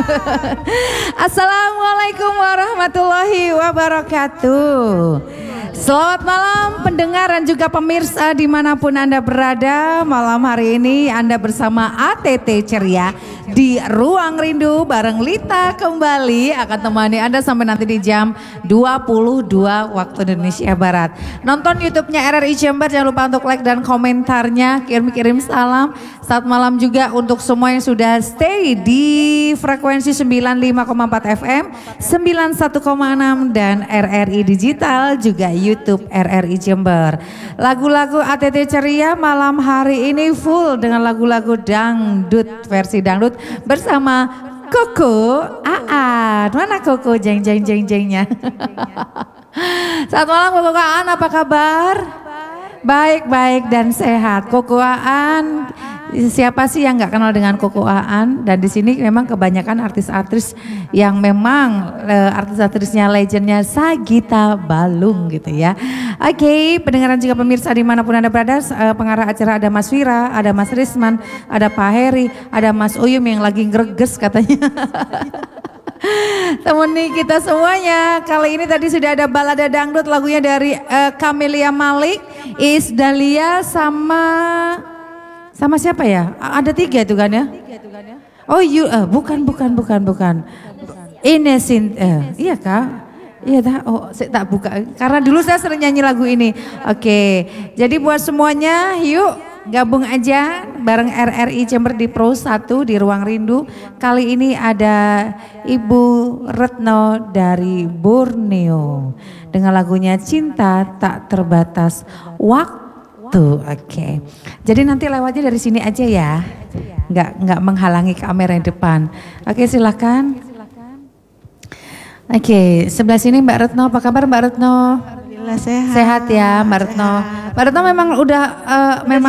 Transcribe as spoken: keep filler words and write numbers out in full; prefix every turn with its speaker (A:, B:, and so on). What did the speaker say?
A: Assalamualaikum warahmatullahi wabarakatuh. Selamat malam pendengar dan juga pemirsa dimanapun Anda berada. Malam hari ini Anda bersama A T T Ceria di Ruang Rindu bareng Lita kembali akan temani Anda sampai nanti di jam dua puluh dua waktu Indonesia Barat. Nonton YouTube-nya R R I Jember, jangan lupa untuk like dan komentarnya, kirim-kirim salam. Saat malam juga untuk semua yang sudah stay di frekuensi sembilan puluh lima koma empat F M, sembilan puluh satu koma enam dan R R I Digital juga YouTube R R I Jember. Lagu-lagu A T T Ceria malam hari ini full dengan lagu-lagu dangdut, versi dangdut bersama Koko Aan. Mana Koko jeng jeng jeng jengnya? Selamat malam Koko Aan, apa kabar? Baik, baik dan sehat. Koko Aan, siapa sih yang nggak kenal dengan Koko Aan? Dan di sini memang kebanyakan artis-artis yang memang uh, artis-artisnya legendnya Sagita Balung gitu ya. Oke, okay, pendengaran juga pemirsa dimanapun Anda berada, uh, pengarah acara ada Mas Wira, ada Mas Risman, ada Pak Heri, ada Mas Uyum yang lagi greges katanya. Temani kita semuanya. Kali ini tadi sudah ada balada dangdut, lagunya dari uh, Camelia Malik, Is Dahlia sama sama siapa ya? Ada tiga itu kan ya? Oh you, uh, bukan bukan bukan bukan. Inesin, uh, iya kak? Iya dah. Oh saya tak buka. Karena dulu saya sering nyanyi lagu ini. Oke. Jadi buat semuanya, yuk. Gabung aja bareng R R I Jember di Pro satu di Ruang Rindu. Kali ini ada Ibu Retno dari Borneo dengan lagunya Cinta Tak Terbatas Waktu. Oke, okay. Jadi nanti lewatnya dari sini aja ya, nggak nggak menghalangi kamera yang depan. Oke, okay, silakan. Oke, okay, sebelah sini Mbak Retno, apa kabar Mbak Retno?
B: Alhamdulillah sehat.
A: Sehat ya Mbak Retno. Mbak Retno memang udah uh, memang